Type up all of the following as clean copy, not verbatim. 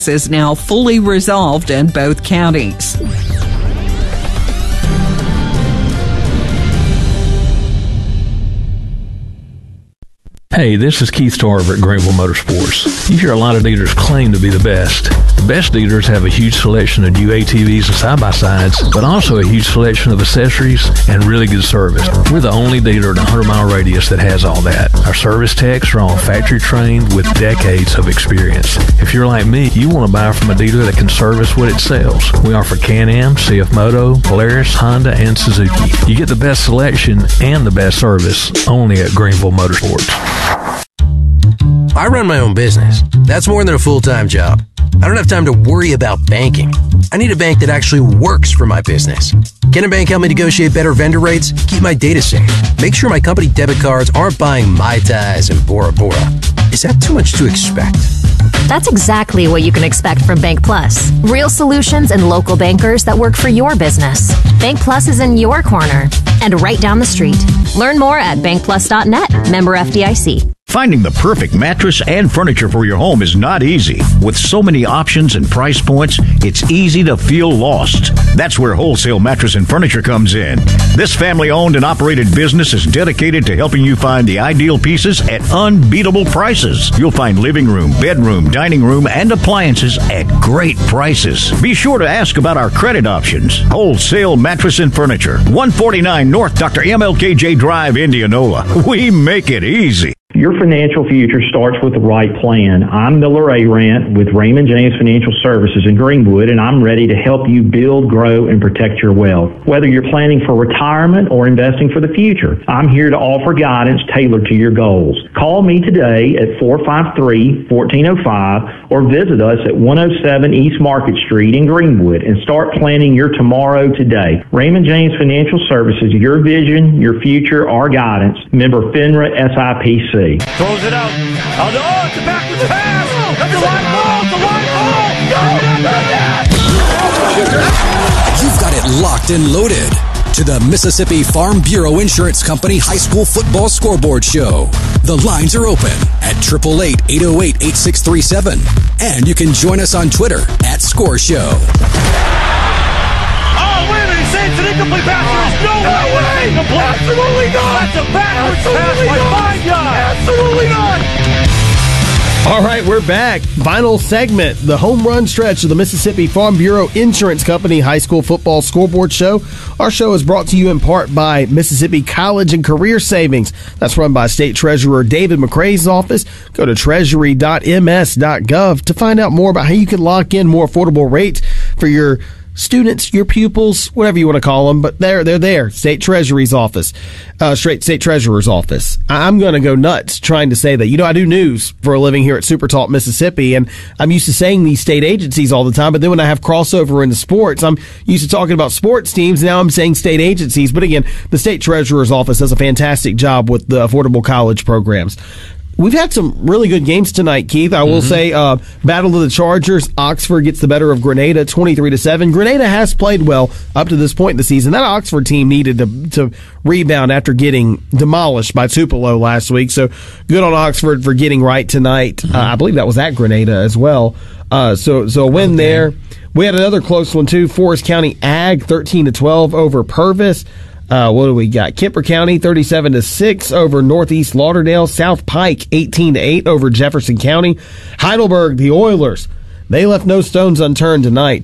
is now fully resolved in both counties. Hey, this is Keith Tarver at Greenville Motorsports. You hear a lot of dealers claim to be the best. The best dealers have a huge selection of new ATVs and side-by-sides, but also a huge selection of accessories and really good service. We're the only dealer in a 100-mile radius that has all that. Our service techs are all factory trained with decades of experience. If you're like me, you want to buy from a dealer that can service what it sells. We offer Can-Am, CF Moto, Polaris, Honda, and Suzuki. You get the best selection and the best service only at Greenville Motorsports. I run my own business. That's more than a full-time job. I don't have time to worry about banking. I need a bank that actually works for my business. Can a bank help me negotiate better vendor rates? Keep my data safe. Make sure my company debit cards aren't buying Mai Tais and Bora Bora. Is that too much to expect? That's exactly what you can expect from Bank Plus. Real solutions and local bankers that work for your business. Bank Plus is in your corner and right down the street. Learn more at bankplus.net. Member FDIC. Finding the perfect mattress and furniture for your home is not easy. With so many options and price points, it's easy to feel lost. That's where Wholesale Mattress and Furniture comes in. This family-owned and operated business is dedicated to helping you find the ideal pieces at unbeatable prices. You'll find living room, bedroom, dining room, and appliances at great prices. Be sure to ask about our credit options. Wholesale Mattress and Furniture, 149 North Dr. MLKJ Drive, Indianola. We make it easy. Your financial future starts with the right plan. I'm Miller Arant with Raymond James Financial Services in Greenwood, and I'm ready to help you build, grow, and protect your wealth. Whether you're planning for retirement or investing for the future, I'm here to offer guidance tailored to your goals. Call me today at 453-1405 or visit us at 107 East Market Street in Greenwood and start planning your tomorrow today. Raymond James Financial Services, your vision, your future, our guidance. Member FINRA SIPC. Throws it out. Oh, it's a backwards pass. That's a line ball. It's a line ball. You've got it locked and loaded to the Mississippi Farm Bureau Insurance Company High School Football Scoreboard Show. The lines are open at 888-808-8637. And you can join us on Twitter at Score Show. It's an incomplete pass. There's no way. Absolutely not. That's a backwards pass by my guy. Absolutely not. All right, we're back. Final segment, the home run stretch of the Mississippi Farm Bureau Insurance Company High School Football Scoreboard Show. Our show is brought to you in part by Mississippi College and Career Savings. That's run by State Treasurer David McCrae's office. Go to treasury.ms.gov to find out more about how you can lock in more affordable rates for your students, your pupils, whatever you want to call them, but they're there. State Treasury's office, State Treasurer's office. I'm going to go nuts trying to say that. You know, I do news for a living here at Super Talk Mississippi, and I'm used to saying these state agencies all the time, but then when I have crossover into sports, I'm used to talking about sports teams. Now I'm saying state agencies, but again, the State Treasurer's office does a fantastic job with the affordable college programs. We've had some really good games tonight, Keith. I will say, Battle of the Chargers. Oxford gets the better of Grenada, 23-7. Grenada has played well up to this point in the season. That Oxford team needed to rebound after getting demolished by Tupelo last week. So good on Oxford for getting right tonight. I believe that was at Grenada as well. So a win there. We had another close one too. Forest County Ag 13-12 over Purvis. What do we got? Kemper County 37-6 over Northeast Lauderdale. South Pike 18-8 over Jefferson County. Heidelberg, the Oilers, they left no stones unturned tonight.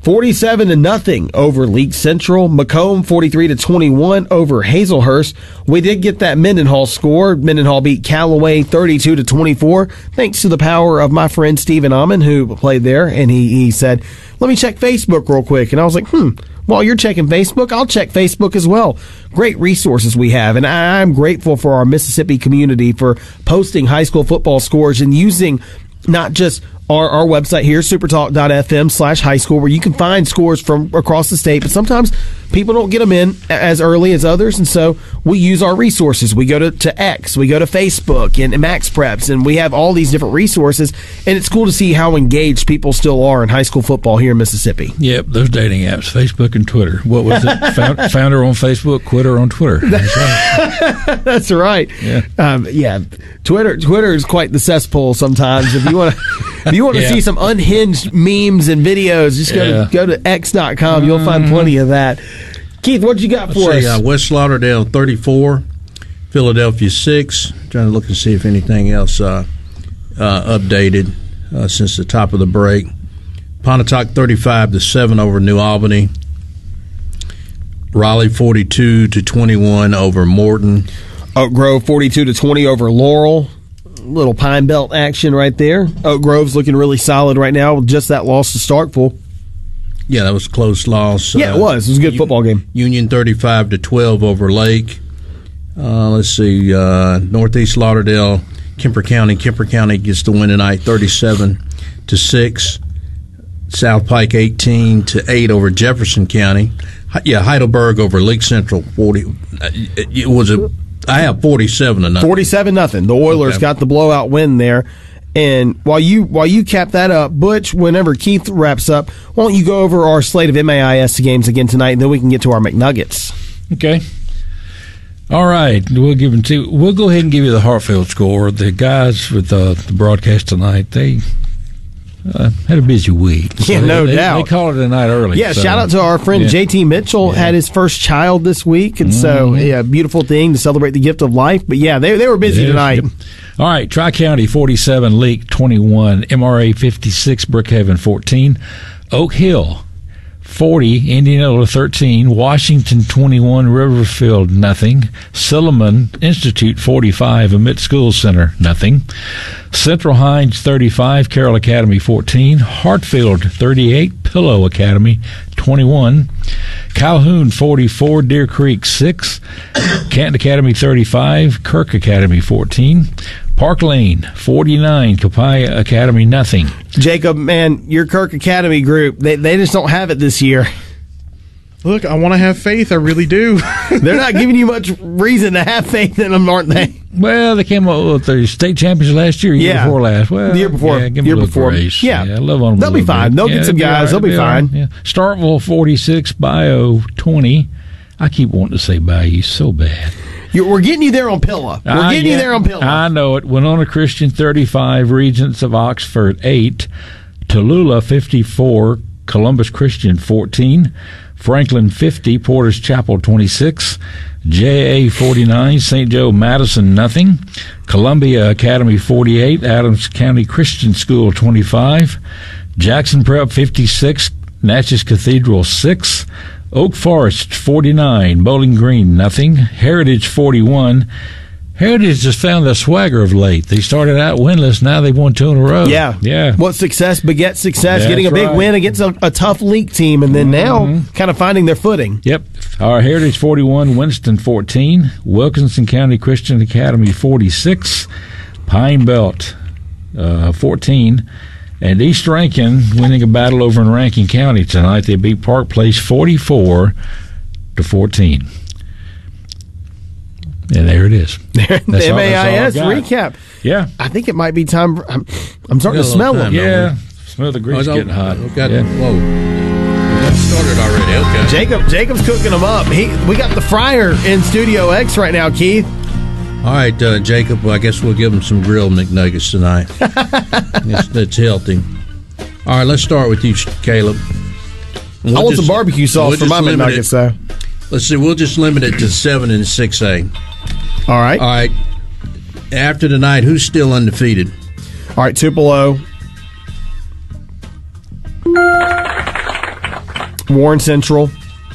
47-0 over League Central. Macomb 43-21 over Hazelhurst. We did get that Mendenhall score. Mendenhall beat Callaway 32-24 thanks to the power of my friend Stephen Amon, who played there, and he said, "Let me check Facebook real quick." And I was like, while you're checking Facebook, I'll check Facebook as well. Great resources we have, and I'm grateful for our Mississippi community for posting high school football scores and using not just our website here, supertalk.fm/high school, where you can find scores from across the state, but sometimes people don't get them in as early as others, and so we use our resources. We go to X, we go to Facebook and Max Preps, and we have all these different resources, and it's cool to see how engaged people still are in high school football here in Mississippi. Yep, those dating apps, Facebook and Twitter. What was it? Founder on Facebook, quitter on Twitter. That's right. That's right. Yeah. Twitter is quite the cesspool sometimes. If you want to If you want to see some unhinged memes and videos, just go to x.com. You'll find plenty of that. Keith, what you got for us? West Lauderdale 34, Philadelphia 6. Trying to look and see if anything else updated since the top of the break. Pontotoc 35-7 over New Albany. Raleigh 42-21 over Morton. Oak Grove 42-20 over Laurel. Little Pine Belt action right there. Oak Grove's looking really solid right now with just that loss to Starkville. Yeah, that was a close loss. Yeah, it was. It was a good football game. Union 35-12 over Lake. Let's see. Northeast Lauderdale, Kemper County. Kemper County gets the win tonight, 37-6. South Pike 18-8 over Jefferson County. Yeah, Heidelberg over Lake Central 40. I have 47-0. 47-0. The Oilers got the blowout win there. And while you cap that up, Butch, whenever Keith wraps up, why don't you go over our slate of MAIS games again tonight, and then we can get to our McNuggets. Okay. All right. We'll go ahead and give you the Hartfield score. The guys with the broadcast tonight, they had a busy week. Yeah, so no doubt. They called it a night early. Yeah, shout out to our friend JT Mitchell. Had his first child this week, and so beautiful thing to celebrate the gift of life. But yeah, they were busy tonight. Yep. All right, Tri-County 47, Leake 21, MRA 56, Brookhaven 14, Oak Hill 40, Indianola 13, Washington 21, Riverfield nothing, Silliman Institute 45, Emmett School Center nothing, Central Hines 35, Carroll Academy 14, Hartfield 38, Pillow Academy 21, Calhoun 44, Deer Creek 6, Canton Academy 35, Kirk Academy 14, Park Lane 49, Copiah Academy nothing. Jacob, man, your Kirk Academy group, they just don't have it this year. Look, I want to have faith. I really do. They're not giving you much reason to have faith in them, aren't they? Well, they came up with the state champions last year, year before last. Well, the year before. Yeah, give them a little grace. Yeah. I love on them. They'll be fine. They'll get some guys. They'll be fine. Right. Yeah. Starkville 46, Bio 20. I keep wanting to say Bayou so bad. We're getting you there on Pilla. You there on Pilla. I know it. Winona Christian 35, Regents of Oxford 8, Tallulah 54, Columbus Christian 14, Franklin 50, Porter's Chapel 26, JA 49, St. Joe Madison nothing, Columbia Academy 48, Adams County Christian School 25, Jackson Prep 56, Natchez Cathedral 6, Oak Forest 49, Bowling Green nothing, Heritage 41. Heritage has found the swagger of late. They started out winless, now they've won 2 in a row. Yeah. What success begets success. Getting a big win against a tough league team, and then now kind of finding their footing. Yep. Our Heritage 41, Winston 14, Wilkinson County Christian Academy 46, Pine Belt 14, and East Rankin winning a battle over in Rankin County tonight. They beat Park Place 44-14. And there it is. The MAIS recap. Yeah. I think it might be time. I'm starting to smell them. Yeah. Smell the grease getting hot. Whoa. That started already. Okay. Jacob's cooking them up. We got the fryer in Studio X right now, Keith. All right, Jacob, I guess we'll give him some grilled McNuggets tonight. That's healthy. All right, let's start with you, Caleb. I want some barbecue sauce for my McNuggets, though. Let's see, we'll just limit it to 7 and 6A. All right. After tonight, who's still undefeated? All right, Tupelo. Warren Central.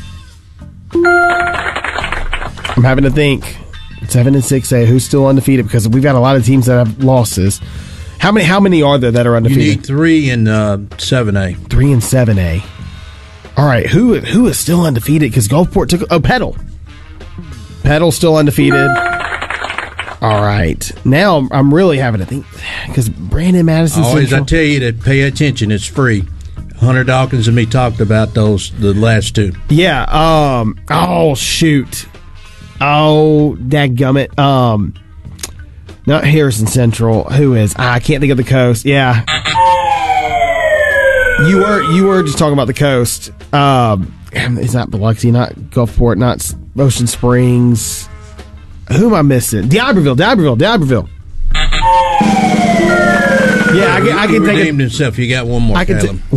I'm having to think. 7 and 6A. Who's still undefeated? Because we've got a lot of teams that have losses. How many are there that are undefeated? You need 3 and 7A. 3 and 7A. All right. Who is still undefeated? Because Gulfport took Petal. Petal's still undefeated. All right. Now I'm really having to think because Brandon Madison. Always, I tell you to pay attention. It's free. Hunter Dawkins and me talked about the last 2. Yeah. Oh shoot. Oh, dadgummit. Not Harrison Central. Who is? I can't think of the Coast. Yeah. You were just talking about the Coast. It's not Biloxi, not Gulfport, not Ocean Springs. Who am I missing? D'Iberville. Yeah, I can he take redeemed himself. You got one more, I can Caleb.